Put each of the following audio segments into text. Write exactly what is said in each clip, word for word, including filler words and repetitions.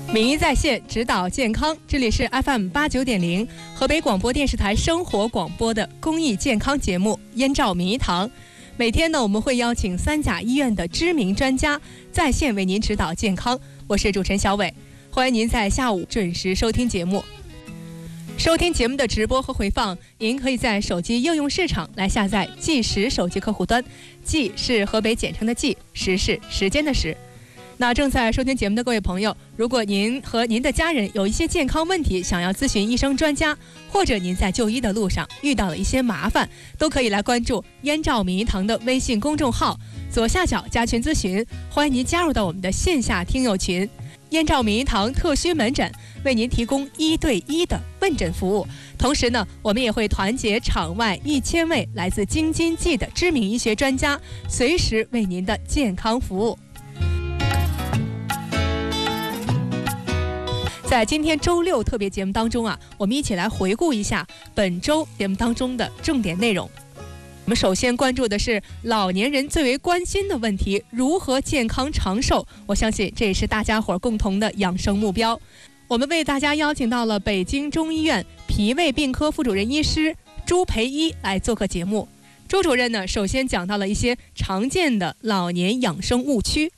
名医在线指导健康，这里是 F M 八九点零河北广播电视台生活广播的公益健康节目《燕赵名医堂》。每天呢，我们会邀请三甲医院的知名专家在线为您指导健康。我是主持人小伟，欢迎您在下午准时收听节目。收听节目的直播和回放，您可以在手机应用市场来下载计时手机客户端，计是河北简称的计，时是时间的时。那正在收听节目的各位朋友，如果您和您的家人有一些健康问题想要咨询医生专家，或者您在就医的路上遇到了一些麻烦，都可以来关注燕赵名医堂的微信公众号，左下角加群咨询，欢迎您加入到我们的线下听友群。燕赵名医堂特需门诊为您提供一对一的问诊服务，同时呢，我们也会团结场外一千位来自京津冀的知名医学专家，随时为您的健康服务。在今天周六特别节目当中啊，我们一起来回顾一下本周节目当中的重点内容。我们首先关注的是老年人最为关心的问题，如何健康长寿。我相信这也是大家伙共同的养生目标。我们为大家邀请到了北京中医院脾胃病科副主任医师朱培一来做客节目。朱主任呢，首先讲到了一些常见的老年养生误区。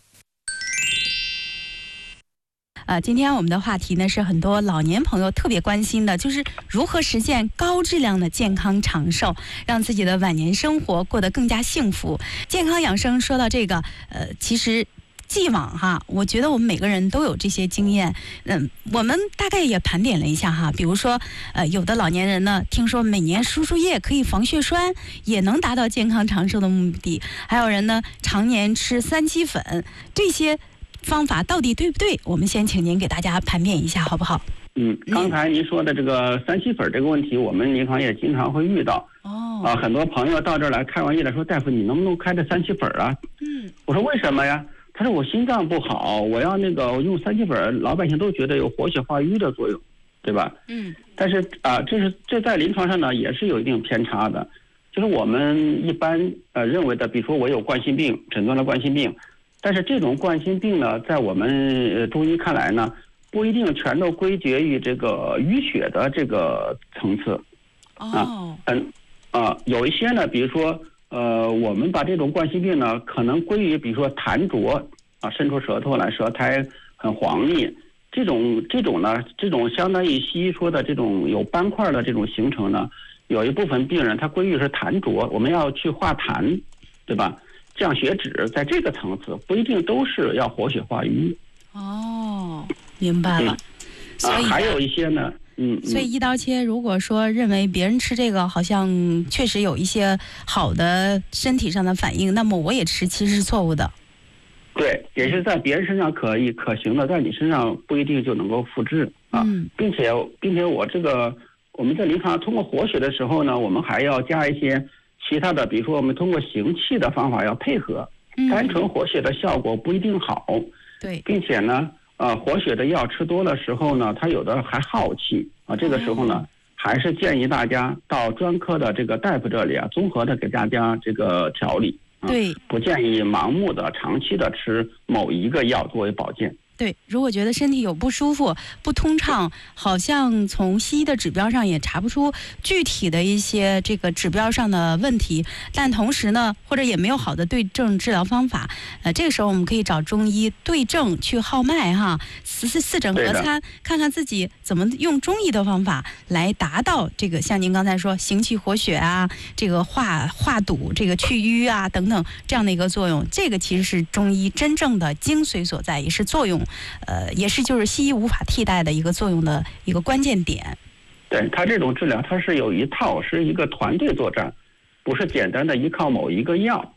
呃，今天我们的话题呢是很多老年朋友特别关心的，就是如何实现高质量的健康长寿，让自己的晚年生活过得更加幸福。健康养生说到这个，呃，其实既往哈，我觉得我们每个人都有这些经验。嗯，我们大概也盘点了一下哈，比如说，呃，有的老年人呢，听说每年输输液可以防血栓，也能达到健康长寿的目的。还有人呢，常年吃三七粉，这些方法到底对不对？我们先请您给大家盘点一下，好不好？ 嗯，刚才您说的这个三七粉这个问题，我们临床也经常会遇到。哦。啊，很多朋友到这儿来开完业了，说大夫，你能不能开这三七粉啊？嗯。我说为什么呀？他说我心脏不好，我要那个用三七粉，老百姓都觉得有活血化瘀的作用，对吧？嗯。但是啊，这是这在临床上呢也是有一定偏差的，就是我们一般呃认为的，比如说我有冠心病，诊断了冠心病。但是这种冠心病呢，在我们中医看来呢，不一定全都归结于这个淤血的这个层次。啊，嗯，啊，有一些呢，比如说，呃，我们把这种冠心病呢，可能归于，比如说痰浊啊，伸出舌头来，舌苔很黄腻，这种这种呢，这种相当于西医说的这种有斑块的这种形成呢，有一部分病人他归于是痰浊，我们要去化痰，对吧？降血脂，在这个层次不一定都是要活血化瘀。 哦，明白了。 嗯、所以、啊、还有一些呢，嗯， 所以一刀切，如果说认为别人吃这个好像确实有一些好的身体上的反应，那么我也吃，其实是错误的。 对，也是在别人身上可以可行的，在你身上不一定就能够复制啊。嗯、并且，并且我这个我们在临床通过活血的时候呢，我们还要加一些其他的，比如说我们通过行气的方法要配合，单纯活血的效果不一定好。 对， 并且呢，呃，活血的药吃多的时候呢，它有的还耗气啊。这个时候呢，还是建议大家到专科的这个大夫这里啊，综合的给大家这个调理。啊、 对， 不建议盲目的、长期的吃某一个药作为保健。 对，如果觉得身体有不舒服、不通畅，好像从西医的指标上也查不出具体的一些这个指标上的问题，但同时呢，或者也没有好的对症治疗方法，呃，这个时候我们可以找中医对症去号脉哈，四四诊合参，看看自己怎么用中医的方法来达到这个像您刚才说行气活血啊，这个化化堵、这个去瘀啊等等这样的一个作用，这个其实是中医真正的精髓所在，也是作用。呃，也是就是西医无法替代的一个作用的一个关键点。 对，它这种治疗，它是有一套，是一个团队作战，不是简单的依靠某一个药。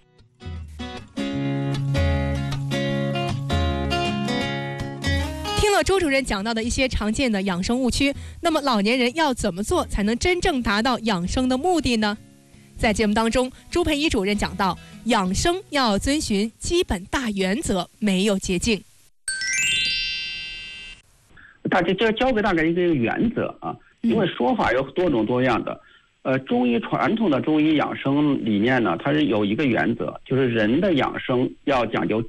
听了周主任讲到的一些常见的养生误区，那么老年人要怎么做才能真正达到养生的目的呢？在节目当中，朱培一主任讲到，养生要遵循基本大原则，没有捷径。 大家就教给大家一个原则啊，因为说法有多种多样的。呃，中医传统的中医养生理念呢，它是有一个原则，就是人的养生要讲究